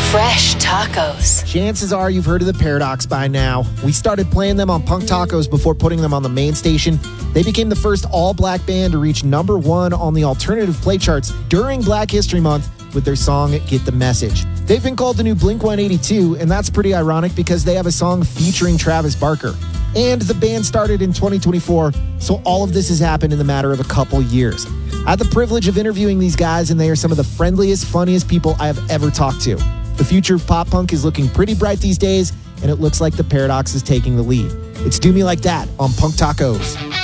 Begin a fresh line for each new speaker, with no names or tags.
Fresh tacos.
Chances are you've heard of the Paradox by now. We started playing them on Punk Tacos before putting them on the main station. They became the first all-black band to reach #1 on the alternative play charts during Black History Month with their song Get the Message. They've been called the new Blink-182, and that's pretty ironic because they have a song featuring Travis Barker. And the band started in 2024, so all of this has happened in the matter of a couple years. I had the privilege of interviewing these guys, and they are some of the friendliest, funniest people I have ever talked to. The future of pop punk is looking pretty bright these days, and it looks like the Paradox is taking the lead. It's Do Me Like That on Punk Tacos.